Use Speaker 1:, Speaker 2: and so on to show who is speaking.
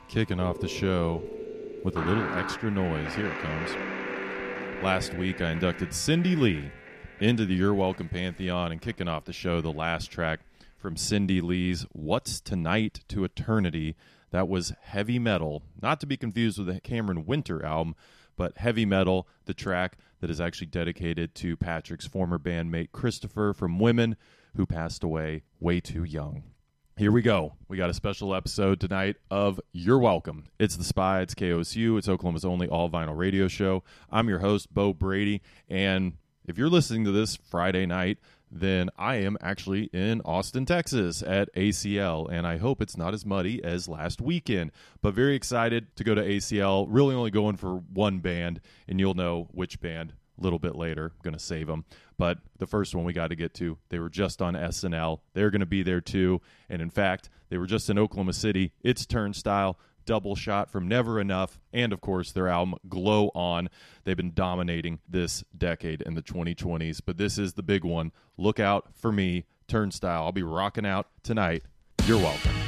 Speaker 1: Kicking off the show with a little extra noise. Here it comes. Last week, I inducted Cindy Lee into the You're Welcome Pantheon, and kicking off the show, the last track from Cindy Lee's What's Tonight to Eternity. That was Heavy Metal, not to be confused with the Cameron Winter album, but Heavy Metal, the track that is actually dedicated to Patrick's former bandmate Christopher from Women, who passed away way too young. Here we go. We got a special episode tonight of You're Welcome. It's The Spy. It's KOSU. It's Oklahoma's only all-vinyl radio show. I'm your host, Bo Brady, and if you're listening to this Friday night, then I am actually in Austin, Texas at ACL, and I hope it's not as muddy as last weekend, but very excited to go to ACL. Really only going for one band, and you'll know which band a little bit later. I'm going to save them. But the first one we got to get to, they were just on SNL. They're going to be there too. And in fact, they were just in Oklahoma City. It's Turnstile, Double Shot from Never Enough, and of course their album Glow On. They've been dominating this decade in the 2020s. But this is the big one. Look out for me, Turnstile. I'll be rocking out tonight. You're welcome.